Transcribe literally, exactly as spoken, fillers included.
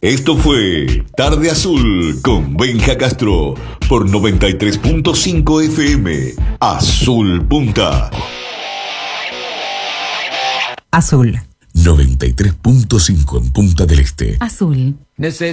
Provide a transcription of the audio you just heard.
Esto fue Tarde Azul con Benja Castro por noventa y tres punto cinco F M. Azul Punta. Azul. noventa y tres punto cinco en Punta del Este. Azul. Necesito